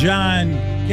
John,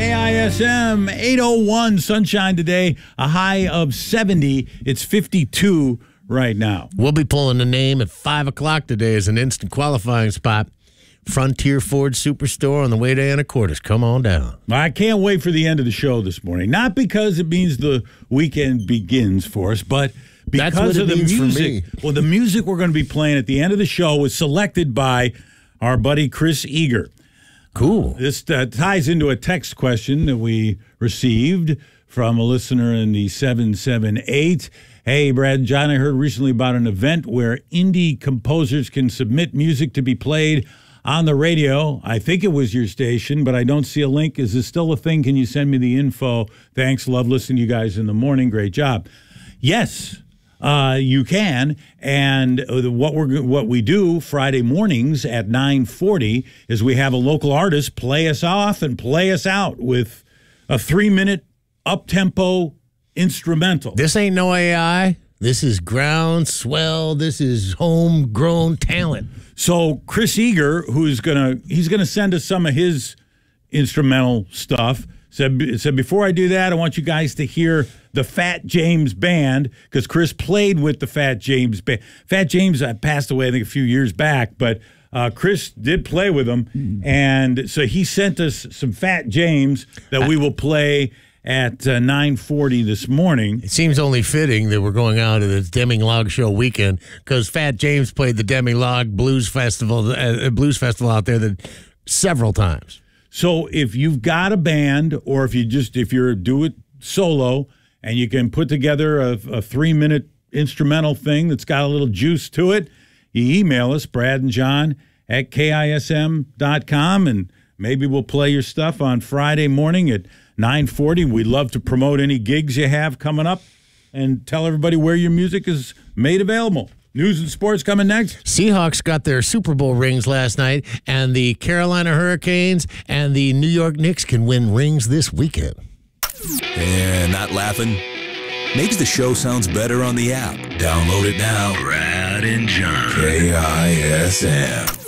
KISM 801, sunshine today, a high of 70. It's 52 right now. We'll be pulling the name at 5 o'clock today as an instant qualifying spot. Frontier Ford Superstore on the way to Anacortes. Come on down. I can't wait for the end of the show this morning. Not because it means the weekend begins for us, but because of the music. Well, the music we're going to be playing at the end of the show was selected by our buddy Chris Eager. Cool. This ties into a text question that we received from a listener in the 778. Hey, Brad and John, I heard recently about an event where indie composers can submit music to be played on the radio. I think it was your station, but I don't see a link. Is this still a thing? Can you send me the info? Thanks. Love listening to you guys in the morning. Great job. Yes, you can. And what we do Friday mornings at 9:40 is we have a local artist play us off and play us out with a 3-minute up-tempo instrumental. This ain't no AI. This is groundswell. This is homegrown talent. So Chris Eager, he's gonna send us some of his instrumental stuff. Said before I do that, I want you guys to hear the Fat James Band, because Chris played with the Fat James Band. Fat James passed away, I think, a few years back, but Chris did play with him, and so he sent us some Fat James that we will play at 9:40 this morning. It seems only fitting that we're going out to the Deming-Log Show weekend because Fat James played the Deming-Log Blues Festival out there several times. So if you've got a band, or if you're do it solo, and you can put together a 3-minute instrumental thing that's got a little juice to it, you email us, Brad and John at KISM.com, and maybe we'll play your stuff on Friday morning at 9:40. We'd love to promote any gigs you have coming up and tell everybody where your music is made available. News and sports coming next. Seahawks got their Super Bowl rings last night, and the Carolina Hurricanes and the New York Knicks can win rings this weekend. Yeah, not laughing? Makes the show sounds better on the app. Download it now. Brad and John. KISM.